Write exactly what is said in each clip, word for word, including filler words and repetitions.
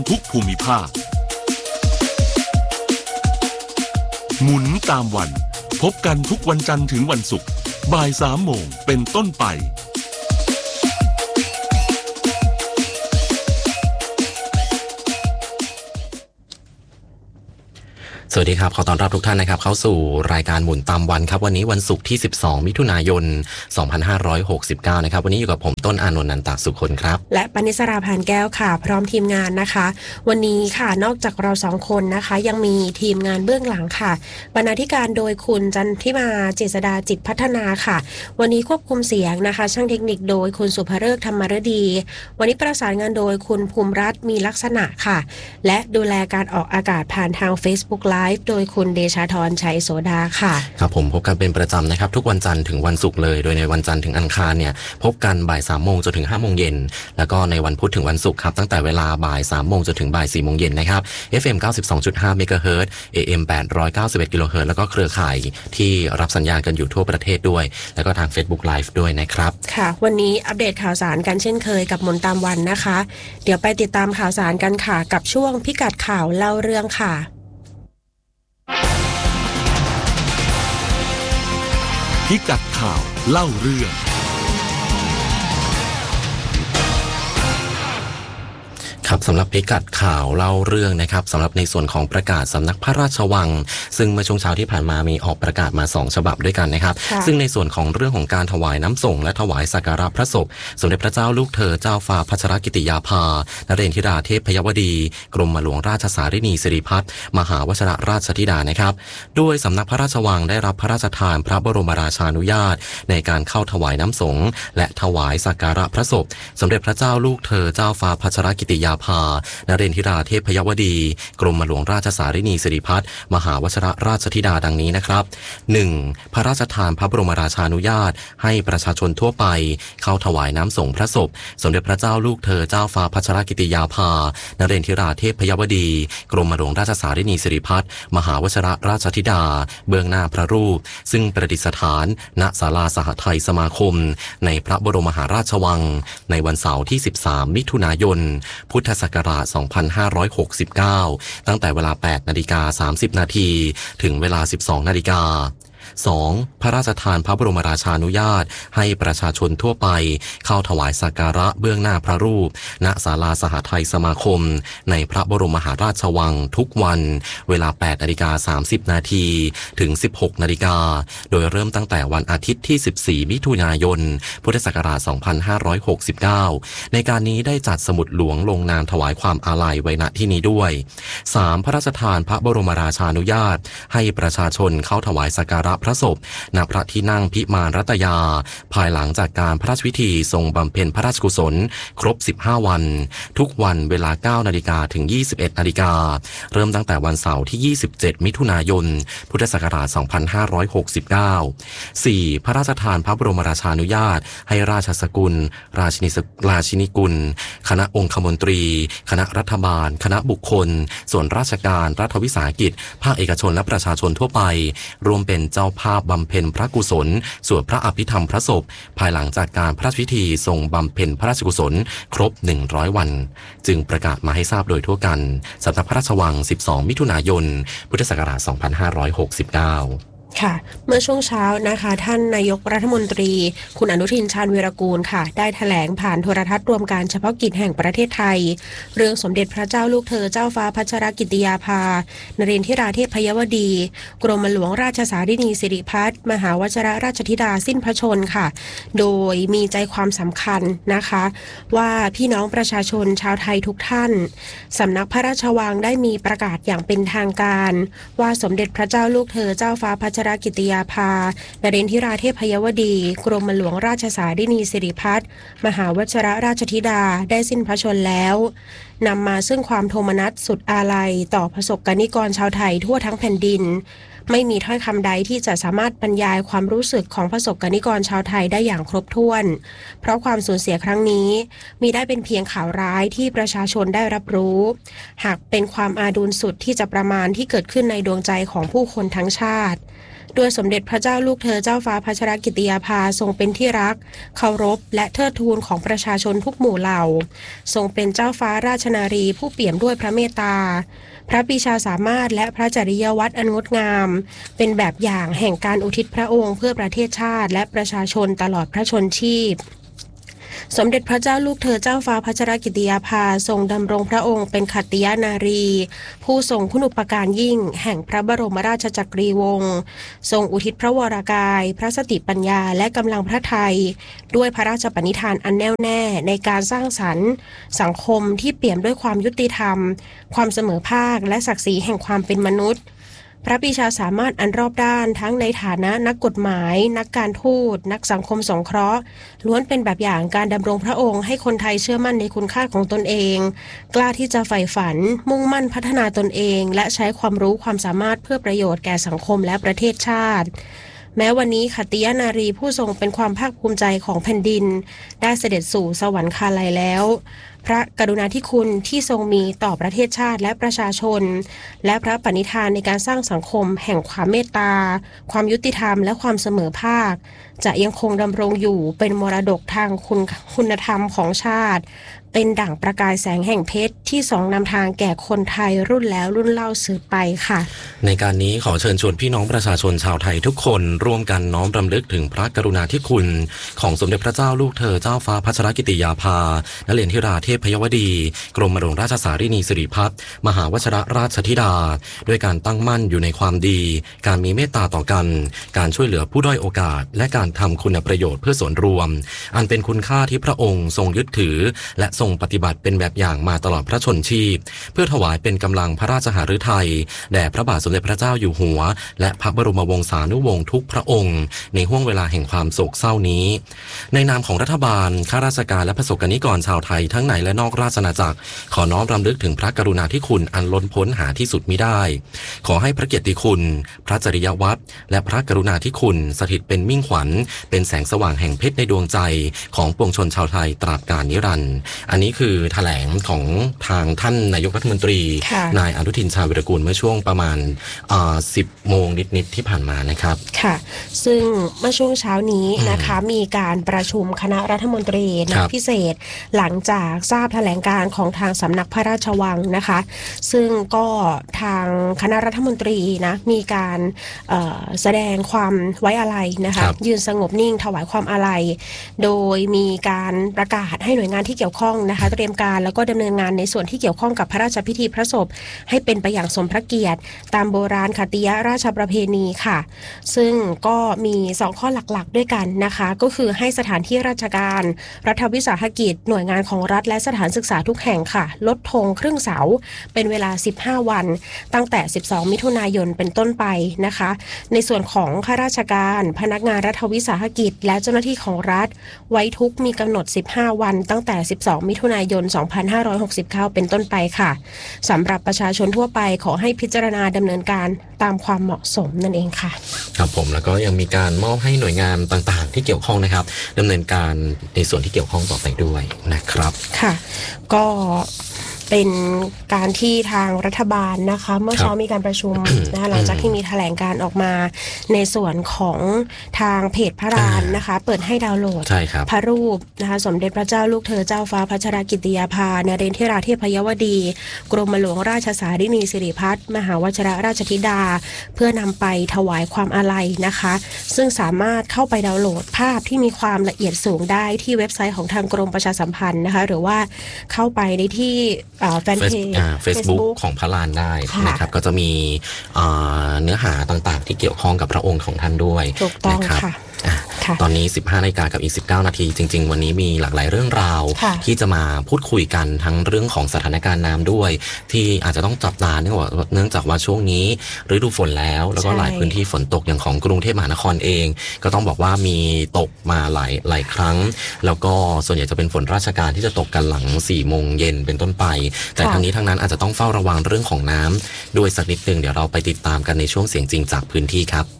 ทุกภูมิภาคหมุนตามวันพบกันทุกวันจันทร์ถึงวันศุกร์บ่ายสามโมงเป็นต้นไปสวัสดีครับขอต้อนรับทุกท่านนะครับเข้าสู่รายการหมุนตามวันครับวันนี้วันศุกร์ที่สิบสองมิถุนายนสองพันห้าร้อยหกสิบเก้านะครับวันนี้อยู่กับผมต้นอานนท์นันตสุคนครับและปณิสราพานแก้วค่ะพร้อมทีมงานนะคะวันนี้ค่ะนอกจากเราสองคนนะคะยังมีทีมงานเบื้องหลังค่ะบรรณาธิการโดยคุณจันทิมาเจษฎาจิตพัฒนาค่ะวันนี้ควบคุมเสียงนะคะช่างเทคนิคโดยคุณสุภฤกษ์ธรรมฤดีวันนี้ประสานงานโดยคุณภูมิรัตน์มีลักษณะค่ะและดูแลการออกอากาศผ่านทาง Facebook Liveโดยคุณเดชาธรชัยโสดาค่ะครับผมพบกันเป็นประจำนะครับทุกวันจันทร์ถึงวันศุกร์เลยโดยในวันจันทร์ถึงอังคารเนี่ยพบกันบ่ายสามโมงจนถึงห้าโมงเย็นแล้วก็ในวันพุธถึงวันศุกร์ครับตั้งแต่เวลาบ่ายสามโมงจนถึงบ่ายสี่โมงเย็นนะครับ เอฟ เอ็ม เก้าสิบสองจุดห้า เมกะเฮิรตซ์ เอ เอ็ม แปดร้อยเก้าสิบเอ็ด กิโลเฮิรตซ์แล้วก็เครือข่ายที่รับสัญญาณกันอยู่ทั่วประเทศด้วยแล้วก็ทาง Facebook Live ด้วยนะครับค่ะวันนี้อัปเดตข่าวสารกันเช่นเคยกับหมุนตามวันนะคะเดี๋ยวไปติดตามข่าวสารกันค่ะกับช่วงพิกัดข่าวเล่าเรื่องค่ะพิกัดข่าวเล่าเรื่องครับสำหรับพิกัดข่าวเล่าเรื่องนะครับสำหรับในส่วนของประกาศสำนักพระราชวังซึ่งเมื่อช่วงเช้าที่ผ่านมามีออกประกาศมาสองฉบับด้วยกันนะครับซึ่งในส่วนของเรื่องของการถวายน้ำส่งและถวายสักการะพระศพสมเด็จพระเจ้าลูกเธอเจ้าฟ้าพัชรกิติยาภานเรนทิราเทพพยวดีกรมหลวงราชสารินีสิริพัฒน์มหาวชิรราชธิดานะครับด้วยสำนักพระราชวังได้รับพระราชทานพระบรมราชานุญาตในการเข้าถวายน้ำสงและถวายสักการะพระศพสมเด็จพระเจ้าลูกเธอเจ้าฟ้าพัชรกิติยาภานเรนทิราเทพพยวดีกรมหลวงราชสารินีสิริพัฒน์มหาวชิรราชธิดาดังนี้นะครับหนึ่งพระราชทานพระบรมราชานุญาตให้ประชาชนทั่วไปเข้าถวายน้ำส่งพระศพสมเด็จพระเจ้าลูกเธอเจ้าฟ้าพัชรกิติยาภานเรนทิราเทพพยวดีกรมหลวงราชสารินีสิริพัฒน์มหาวชิรราชธิดาเบื้องหน้าพระรูปซึ่งประดิษฐานณศาลาสหไทยสมาคมในพระบรมมหาราชวังในวันเสาร์ที่สิบสามมิถุนายนพุทธศักราชสองพันห้าร้อยหกสิบเก้าตั้งแต่เวลา แปดนาฬิกาสามสิบนาทีถึงเวลา สิบสองนาฬิกาสอง พระราชทานพระบรมราชานุญาตให้ประชาชนทั่วไปเข้าถวายสักการะเบื้องหน้าพระรูปณศาลาสหไทยสมาคมในพระบรมมหาราชวังทุกวันเวลา แปดนาฬิกาสามสิบนาทีถึง สิบหกนาฬิกาโดยเริ่มตั้งแต่วันอาทิตย์ที่สิบสี่มิถุนายนพุทธศักราชสองพันห้าร้อยหกสิบเก้าในการนี้ได้จัดสมุดหลวงลงนามถวายความอาลัยไว้ณที่นี้ด้วยสาม พระราชทานพระบรมราชานุญาตให้ประชาชนเข้าถวายสักการะพระศพณพระที่นั่งพิมานรัตยาภายหลังจากการพระราชพิธีทรงบำเพ็ญพระราชกุศลครบสิบห้าวันทุกวันเวลา เก้านาฬิกาถึง ยี่สิบเอ็ดนาฬิกาเริ่มตั้งแต่วันเสาร์ที่ยี่สิบเจ็ดมิถุนายนพุทธศักราชสองพันห้าร้อยหกสิบเก้า สี่ พระราชทานพระบรมราชานุญาตให้ราชสกุลราชินีราชินีกุลคณะองคมนตรีคณะรัฐบาลคณะบุคคลส่วนราชการรัฐวิสาหกิจภาคเอกชนและประชาชนทั่วไปรวมเป็นเจ้าภาพบำเพ็ญพระกุศลสวดพระอภิธรรมพระศพภายหลังจากการพระราชพิธีทรงบำเพ็ญพระราชกุศลครบหนึ่งร้อยวันจึงประกาศมาให้ทราบโดยทั่วกันสำนักพระราชวังสิบสองมิถุนายนพุทธศักราชสองพันห้าร้อยหกสิบเก้าค่ะเมื่อช่วงเช้านะคะท่านนายกรัฐมนตรีคุณอนุทินชาญวีรกูลค่ะได้แถลงผ่านโทรทัศน์รวมการเฉพาะกิจแห่งประเทศไทยเรื่องสมเด็จพระเจ้าลูกเธอเจ้าฟ้าพัชรกิติยาภานเรนทิราเทพพยวดีกรมหลวงราชสารินีสิริพัฒน์มหาวชิรราชธิดาสิ้นพระชนม์ค่ะโดยมีใจความสำคัญนะคะว่าพี่น้องประชาชนชาวไทยทุกท่านสำนักพระราชวังได้มีประกาศอย่างเป็นทางการว่าสมเด็จพระเจ้าลูกเธอเจ้าฟ้าพัชรกิติยาภานเรนทิราเทพพยวดีกรมหลวงราชสารินีสิริพัฒน์มหาวชิรราชธิดาได้สิ้นพระชนม์แล้วนำมาซึ่งความโทมนัสสุดอาลัยต่อประสบกนิกรชาวไทยทั่วทั้งแผ่นดินไม่มีถ้อยคำใดที่จะสามารถบรรยายความรู้สึกของประสบกนิกรชาวไทยได้อย่างครบถ้วนเพราะความสูญเสียครั้งนี้มิได้เป็นเพียงข่าวร้ายที่ประชาชนได้รับรู้หากเป็นความอาดูลสุดที่จะประมาณที่เกิดขึ้นในดวงใจของผู้คนทั้งชาติโดยสมเด็จพระเจ้าลูกเธอเจ้าฟ้าพัชรกิติยาภาทรงเป็นที่รักเคารพและเทิดทูนของประชาชนทุกหมู่เหล่าทรงเป็นเจ้าฟ้าราชนารีผู้เปี่ยมด้วยพระเมตตาพระปรีชาสามารถและพระจริยวัตรอันงดงามเป็นแบบอย่างแห่งการอุทิศพระองค์เพื่อประเทศชาติและประชาชนตลอดพระชนชีพสมเด็จพระเจ้าลูกเธอเจ้าฟ้าพัชรกิติยาภาทรงดำรงพระองค์เป็นขัตติยนารีผู้ทรงคุณูปการยิ่งแห่งพระบรมราชจักรีวงศ์ทรงอุทิศพระวรกายพระสติปัญญาและกำลังพระทัยด้วยพระราชปณิธานอันแน่วแน่ในการสร้างสรรค์สังคมที่เปี่ยมด้วยความยุติธรรมความเสมอภาคและศักดิ์ศรีแห่งความเป็นมนุษย์พระปรีชาสามารถอันรอบด้านทั้งในฐานะนักกฎหมายนักการทูตนักสังคมสงเคราะห์ล้วนเป็นแบบอย่างการดำรงพระองค์ให้คนไทยเชื่อมั่นในคุณค่าของตนเองกล้าที่จะใฝ่ฝันมุ่งมั่นพัฒนาตนเองและใช้ความรู้ความสามารถเพื่อประโยชน์แก่สังคมและประเทศชาติแม้วันนี้ขัตติยนารีผู้ทรงเป็นความภาคภูมิใจของแผ่นดินได้เสด็จสู่สวรรคาลัยแล้วพระกรุณาธิคุณที่ทรงมีต่อประเทศชาติและประชาชนและพระปณิธานในการสร้างสังคมแห่งความเมตตาความยุติธรรมและความเสมอภาคจะยังคงดำรงอยู่เป็นมรดกทางคุณคุณธรรมของชาติเป็นดั่งประกายแสงแห่งเพชรที่ส่องนำทางแก่คนไทยรุ่นแล้วรุ่นเล่าสืบไปค่ะในการนี้ขอเชิญชวนพี่น้องประชาชนชาวไทยทุกคนร่วมกันน้อมรำลึกถึงพระกรุณาธิคุณของสมเด็จพระเจ้าลูกเธอเจ้าฟ้าพัชรกิติยาภานเรนทิราเทพยวดีกรมหลวงราชสารินีสิริพัฒน์มหาวชรราชธิดาด้วยการตั้งมั่นอยู่ในความดีการมีเมตตาต่อกันการช่วยเหลือผู้ด้อยโอกาสและการทำคุณประโยชน์เพื่อส่วนรวมอันเป็นคุณค่าที่พระองค์ทรงยึดถือและทรงปฏิบัติเป็นแบบอย่างมาตลอดพระชนชีพเพื่อถวายเป็นกำลังพระราชหฤทัยแด่พระบาทสมเด็จพระเจ้าอยู่หัวและพระบรมวงศานุวงศ์ทุกพระองค์ในห้วงเวลาแห่งความโศกเศร้านี้ในนามของรัฐบาลข้าราชการและประสบกนิกรชาวไทยทั้งในและนอกราชอาณาจักรขอน้อมรำลึกถึงพระกรุณาธิคุณอันล้นพ้นหาที่สุดมิได้ขอให้พระเกียรติคุณพระจริยวัตรและพระกรุณาธิคุณสถิตเป็นมิ่งขวัญเป็นแสงสว่างแห่งเพชรในดวงใจของปวงชนชาวไทยตราบกาลนิรันดร์อันนี้คือแถลงของทางท่านนายกรัฐมนตรีนายอนุทินชาญวิรากูลเมื่อช่วงประมาณสิบโมงนิดๆที่ผ่านมานะครับค่ะซึ่งเมื่อช่วงเช้านี้นะคะมีการประชุมคณะรัฐมนตรีนัดพิเศษหลังจากทราบแถลงการของทางสำนักพระราชวังนะคะซึ่งก็ทางคณะรัฐมนตรีนะมีการแสดงความไว้อาลัยนะคะยืนสงบนิ่งถวายความอาลัยโดยมีการประกาศให้หน่วยงานที่เกี่ยวข้องนะคะเตรียมการแล้วก็ดำเนินงานในส่วนที่เกี่ยวข้องกับพระราชพิธีพระศพให้เป็นไปอย่างสมพระเกียรติตามโบราณขัตติยราชประเพณีค่ะซึ่งก็มีสองข้อหลักๆด้วยกันนะคะก็คือให้สถานที่ราชการรัฐวิสาหกิจหน่วยงานของรัฐและสถานศึกษาทุกแห่งค่ะลดธงครึ่งเสาเป็นเวลาสิบห้าวันตั้งแต่สิบสองมิถุนายนเป็นต้นไปนะคะในส่วนของข้าราชการพนักงานรัฐวิสาหกิจและเจ้าหน้าที่ของรัฐไว้ทุกข์มีกำหนดสิบห้าวันตั้งแต่สิบสองมิถุนายนสองพันห้าร้อยหกสิบเก้าเป็นต้นไปค่ะสำหรับประชาชนทั่วไปขอให้พิจารณาดำเนินการตามความเหมาะสมนั่นเองค่ะครับผมแล้วก็ยังมีการมอบให้หน่วยงานต่างๆที่เกี่ยวข้องนะครับดำเนินการในส่วนที่เกี่ยวข้องต่อไปด้วยนะครับค่ะก็เป็นการที่ทางรัฐบาลนะคะเมื่อเช้ามีการประชุมนะคะหลังจากที่มีแถลงการออกมาในส่วนของทางเพจพระรานนะคะเปิดให้ดาวน์โหลดพระรูปนะคะสมเด็จพระเจ้าลูกเธอเจ้าฟ้าพัชรกิติยาภานเรนทิราเทพยวดีกรมหลวงราชสารินีสิริพัฒน์มหาวชรราชธิดาเพื่อนำไปถวายความอาลัยนะคะซึ่งสามารถเข้าไปดาวน์โหลดภาพที่มีความละเอียดสูงได้ที่เว็บไซต์ของทางกรมประชาสัมพันธ์นะคะหรือว่าเข้าไปในที่แฟนเพจ Facebook ของพระลานได้นะครับก็จะมีเนื้อหาต่างๆที่เกี่ยวข้องกับพระองค์ของท่านด้วยนะครับตอนนี้สิบห้านาฬิกากับอีกสิบเก้านาทีจริงๆวันนี้มีหลากหลายเรื่องราวที่จะมาพูดคุยกันทั้งเรื่องของสถานการณ์น้ำด้วยที่อาจจะต้องจับตาเนื่องจากว่าช่วงนี้ฤดูฝนแล้วแล้วก็หลายพื้นที่ฝนตกอย่างของกรุงเทพมหานครเองก็ต้องบอกว่ามีตกมาหลายหลายครั้งแล้วก็ส่วนใหญ่จะเป็นฝนราชการที่จะตกกันหลังสี่โมงเย็นเป็นต้นไปแต่ทั้งนี้ทั้งนั้นอาจจะต้องเฝ้าระวังเรื่องของน้ำด้วยสักนิดนึงเดี๋ยวเราไปติดตามกันในช่วงเสียงจริงจากพื้นที่ครับ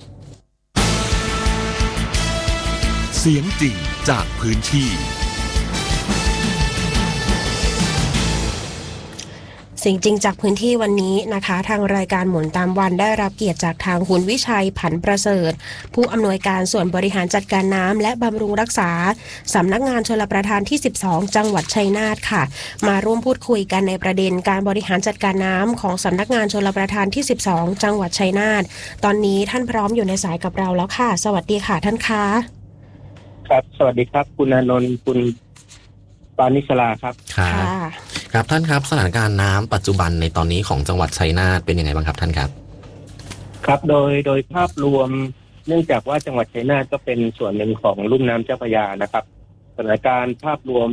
เสียงจริงจากพื้นที่สิ่งจริงจากพื้นที่วันนี้นะคะทางรายการหมุนตามวันได้รับเกียรติจากทางคุณวิชัยผันประเสริฐผู้อำนวยการส่วนบริหารจัดการน้ำและบำรุงรักษาสำนักงานชลประทานที่สิบสองจังหวัดชัยนาทค่ะมาร่วมพูดคุยกันในประเด็นการบริหารจัดการน้ำของสำนักงานชลประทานที่สิบสองจังหวัดชัยนาทตอนนี้ท่านพร้อมอยู่ในสายกับเราแล้วค่ะสวัสดีค่ะท่านคะครับสวัสดีครับคุณอานนท์คุณปานิชลาครับครับครับท่านครับสถานการณ์น้ำปัจจุบันในตอนนี้ของจังหวัดชัยนาทเป็นยังไงบ้างครับท่านครับครับโดยโดยภาพรวมเนื่องจากว่าจังหวัดชัยนาทก็เป็นส่วนหนึ่งของลุ่มน้ำเจ้าพระยานะครับสถานการณ์ภาพรวม